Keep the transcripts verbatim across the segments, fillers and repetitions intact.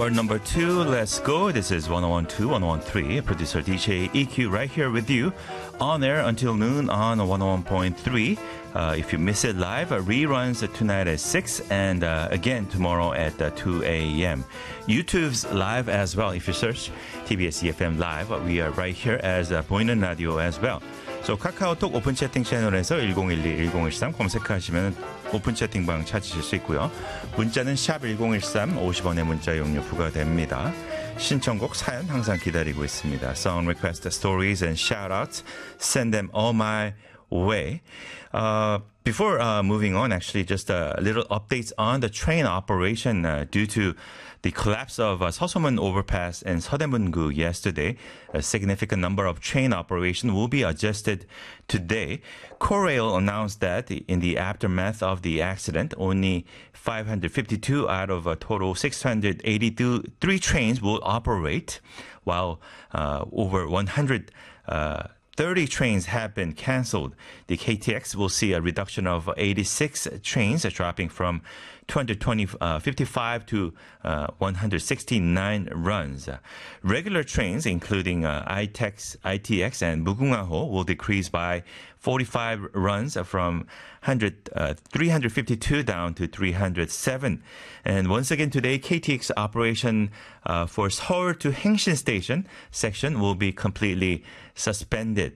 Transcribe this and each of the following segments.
hour number two. Let's go. This is one oh one two, one oh one three. Producer D J E Q right here with you on air until noon on one oh one point three. Uh, if you miss it live, uh, reruns tonight at six and uh, again tomorrow at uh, two a.m. YouTube's live as well. If you search T B S E F M Live, we are right here as uh, 보이는 라디오 as well. So 카카오톡 오픈 채팅 채널에서 일공일이, 일공일삼 검색하시면 오픈 채팅방 찾으실 수 있고요. 문자는 샵 일공일삼 오십 원의 문자 용료 부과됩니다. 신청곡 사연 항상 기다리고 있습니다. Song request stories and shout-outs. Send them all my way. Uh, before uh, moving on, actually, just a little updates on the train operation uh, due to the collapse of uh, Seosomun overpass in Seodaemun-gu yesterday. A significant number of train operation will be adjusted today. Korail announced that in the aftermath of the accident, only five hundred fifty-two out of a total six hundred eighty-three trains will operate, while uh, over one hundred uh, thirty trains have been canceled. The K T X will see a reduction of eighty-six trains, dropping from two hundred fifty-five to uh, one hundred sixty-nine runs. Regular trains, including uh, I T X, I T X and Mugungaho, will decrease by forty-five runs from one hundred, uh, three hundred fifty-two down to three hundred seven. And once again today, K T X operation uh, for Seoul to Hangshin Station section will be completely suspended.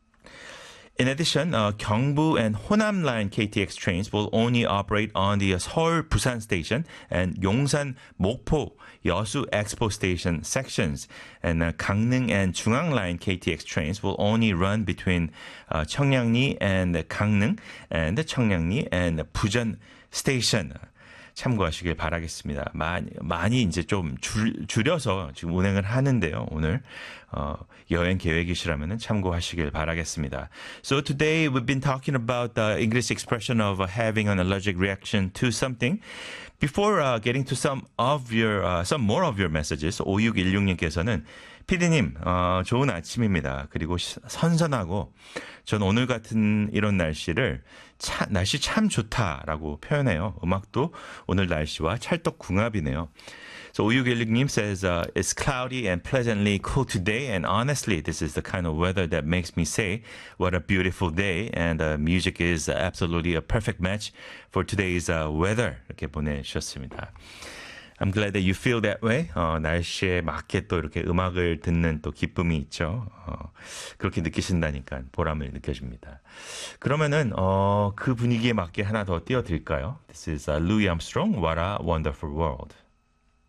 In addition, uh, Gyeongbu and Honam line K T X trains will only operate on the Seoul Busan Station and Yongsan Mokpo Yeosu Expo Station sections. And uh, Gangneung and Jungang line K T X trains will only run between uh, Cheongnyang and Gangneung and Cheongnyang and Bujeon Station. 참고하시길 바라겠습니다. 많이, 많이 이제 좀 줄, 줄여서 지금 운행을 하는데요. 오늘 어, 여행 계획이시라면 참고하시길 바라겠습니다. So today we've been talking about the English expression of uh, having an allergic reaction to something. Before uh, getting to some of your, uh, some more of your messages, 오육일육님께서는 피디님, 어, 좋은 아침입니다. 그리고 시, 선선하고 전 오늘 같은 이런 날씨를 차, 날씨 참 좋다라고 표현해요. 음악도 오늘 날씨와 찰떡궁합이네요. So 오육일육님 says, uh, it's cloudy and pleasantly cool today, and honestly, this is the kind of weather that makes me say, what a beautiful day, and uh, music is absolutely a perfect match for today's uh, weather. 이렇게 보내주셨습니다. I'm glad that you feel that way. 어, 날씨에 맞게 또 이렇게 음악을 듣는 또 기쁨이 있죠. 어, 그렇게 느끼신다니까 보람을 느껴집니다. 그러면은 어, 그 분위기에 맞게 하나 더 띄워드릴까요? This is uh, Louis Armstrong, What a Wonderful World.